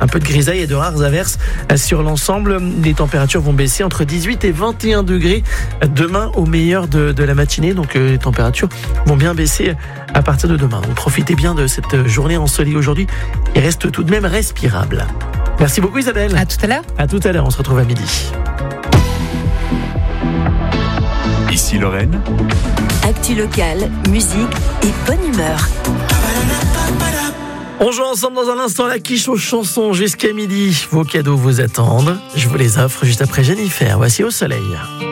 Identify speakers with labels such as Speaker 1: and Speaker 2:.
Speaker 1: un peu de grisaille et de rares averses sur l'ensemble. Les températures vont baisser entre 18 et 21 degrés demain au meilleur de la matinée. Donc les températures vont bien baisser à partir de demain. Donc profitez bien de cette journée ensoleillée aujourd'hui et reste tout de même respirable. Merci beaucoup Isabelle.
Speaker 2: À tout à l'heure.
Speaker 1: À tout à l'heure, on se retrouve à midi.
Speaker 3: Ici Lorraine.
Speaker 4: Actu locale, musique et bonne humeur.
Speaker 1: On joue ensemble dans un instant à la quiche aux chansons jusqu'à midi. Vos cadeaux vous attendent. Je vous les offre juste après Jennifer. Voici Au Soleil.